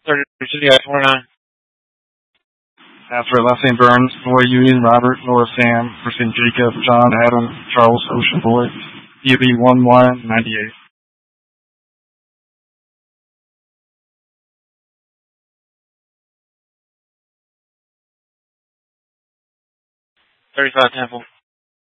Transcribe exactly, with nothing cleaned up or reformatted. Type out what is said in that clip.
thirty-two, yeah, twenty-nine. After last name Burns, Boy Union, Robert, Laura Sam, first name Jacob, John, Adam, Charles, Ocean Boy, U B one one ninety-eight. thirty-five, Temple.